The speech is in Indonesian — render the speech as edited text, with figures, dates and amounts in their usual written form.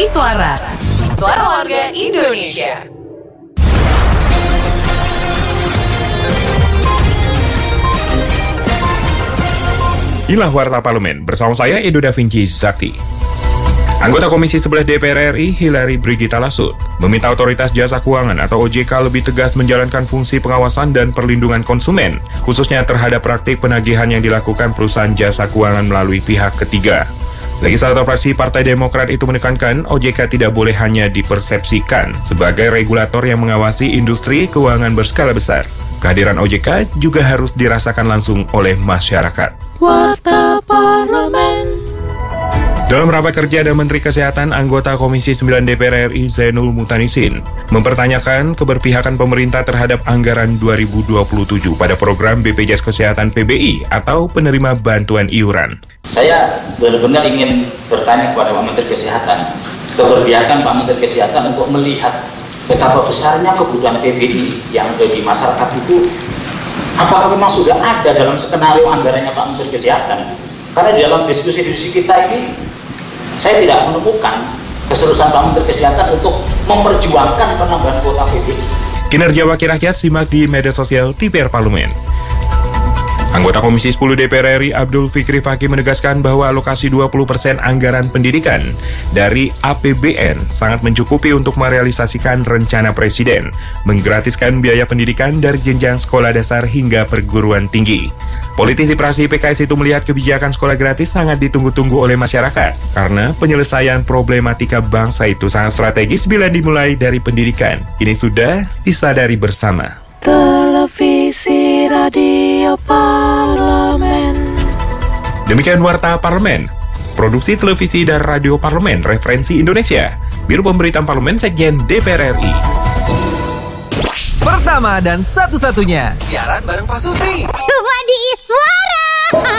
Suara. Suara warga Indonesia. Inilah Warta Parlemen, bersama saya Edo Da Vinci Zakti. Anggota Komisi 11 DPR RI, Hilary Brigita Lasut, meminta Otoritas Jasa Keuangan atau OJK lebih tegas menjalankan fungsi pengawasan dan perlindungan konsumen, khususnya terhadap praktik penagihan yang dilakukan perusahaan jasa keuangan melalui pihak ketiga. Legislator fraksi Partai Demokrat itu menekankan OJK tidak boleh hanya dipersepsikan sebagai regulator yang mengawasi industri keuangan berskala besar. Kehadiran OJK juga harus dirasakan langsung oleh masyarakat. Warta Parlemen. Dalam rapat kerja dan Menteri Kesehatan, anggota Komisi 9 DPR RI Zainul Mutanisin mempertanyakan keberpihakan pemerintah terhadap anggaran 2027 pada program BPJS Kesehatan PBI atau penerima bantuan iuran. Saya benar-benar ingin bertanya kepada Pak Menteri Kesehatan, keberpihakan Pak Menteri Kesehatan untuk melihat betapa besarnya kebutuhan PBI yang ada di masyarakat itu, apakah memang sudah ada dalam skenario anggarannya Pak Menteri Kesehatan? Karena di dalam diskusi-diskusi kita ini, saya tidak menemukan keseriusan Pak Menteri Kesehatan untuk memperjuangkan penambahan kuota PBI. Kinerja Wakil Rakyat simak di media sosial DPR Parlemen. Anggota Komisi 10 DPR RI Abdul Fikri Fakih menegaskan bahwa alokasi 20% anggaran pendidikan dari APBN sangat mencukupi untuk merealisasikan rencana Presiden menggratiskan biaya pendidikan dari jenjang sekolah dasar hingga perguruan tinggi. Politisi fraksi PKS itu melihat kebijakan sekolah gratis sangat ditunggu-tunggu oleh masyarakat karena penyelesaian problematika bangsa itu sangat strategis bila dimulai dari pendidikan. Ini sudah disadari bersama. Televisi Radio Parlemen. Demikian Warta Parlemen. Produksi televisi dan radio Parlemen Referensi Indonesia. Biro Pemberitaan Parlemen Sekjen DPR RI. Pertama dan satu-satunya siaran bareng Pak Sutri. Cuma di Suara.